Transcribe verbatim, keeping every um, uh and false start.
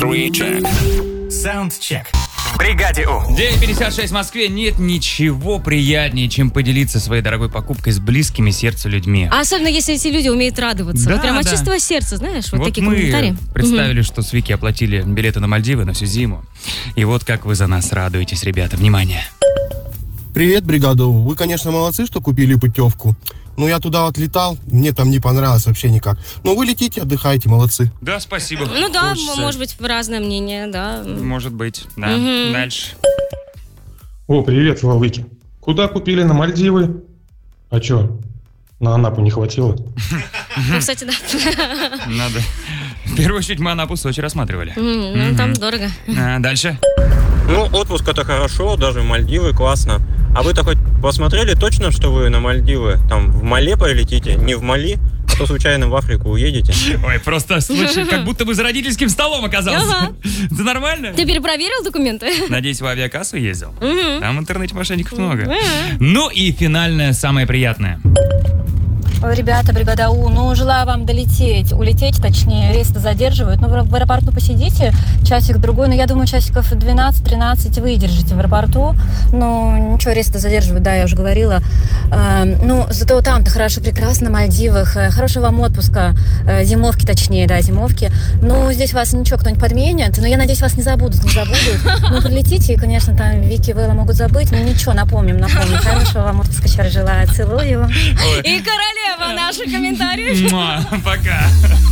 Саундчек. В бригаде У. девять пятьдесят шесть в Москве. Нет ничего приятнее, чем поделиться своей дорогой покупкой с близкими сердцу людьми. А особенно, если эти люди умеют радоваться. Да, Прямо от да. чистого сердца, знаешь, вот, Вот такие мы комментарии. представили, что с Вики оплатили билеты на Мальдивы на всю зиму. И вот как вы за нас радуетесь, ребята. Внимание. Привет, бригада У. Вы, конечно, молодцы, что купили путевку. Но я туда отлетал, мне там не понравилось вообще никак. Но вы летите, отдыхайте, молодцы. Да, спасибо. Ну да, Хочется. может быть, разное мнение, да. Может быть, да. Мгм. Дальше. О, привет, Валыки. Куда купили на Мальдивы? А чё, на Анапу не хватило? Ну, кстати, да. Надо. В первую очередь мы Анапу, Сочи рассматривали. М, Ну, там дорого. А, дальше. Ну, отпуск это хорошо, даже Мальдивы классно. А вы-то хоть посмотрели точно, что вы на Мальдивы? Там в Мале полетите, не в Мали, а то случайно в Африку уедете. Ой, просто случай, как будто бы за родительским столом оказался. Ага. Это нормально? Ты перепроверил документы? Надеюсь, в авиакассу ездил? Мгм. Там в интернете мошенников много. Мгм. Ну и финальное, самое приятное. Ой, ребята, бригада У, ну, желаю вам долететь, улететь, точнее, рейсы задерживают. Ну, в аэропорту посидите часик-другой, но я думаю, часиков двенадцать-тринадцать вы держите в аэропорту. Ну, ничего, рейсы задерживают, да, я уже говорила. Э, ну, зато там-то хорошо, прекрасно, на Мальдивах, э, хорошего вам отпуска, э, зимовки, точнее, да, зимовки. Ну, здесь вас ничего, кто-нибудь подменит, но я надеюсь, вас не забудут, не забудут. Ну, прилетите, и, конечно, там Вики и Вэлла могут забыть, но ничего, напомним, напомним. Хорошего вам отпуска, еще раз желаю, целую. И королева наших комментариев. Муа, пока.